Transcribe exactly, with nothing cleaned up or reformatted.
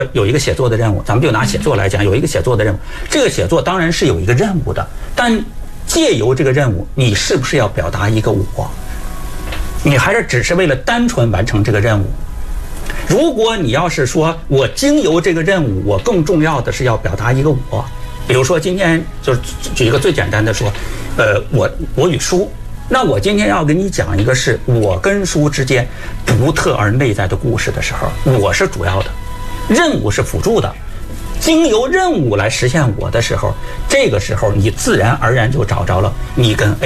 有一个写作的任务，咱们就拿写作来讲，有一个写作的任务，这个写作当然是有一个任务的，但借由这个任务，你是不是要表达一个我？你还是只是为了单纯完成这个任务？如果你要是说我经由这个任务，我更重要的是要表达一个我，比如说今天就是举一个最简单的说，呃，我我与书，那我今天要跟你讲一个是我跟书之间独特而内在的故事的时候，我是主要的，任务是辅助的。经由任务来实现我的时候，这个时候你自然而然就找着了你跟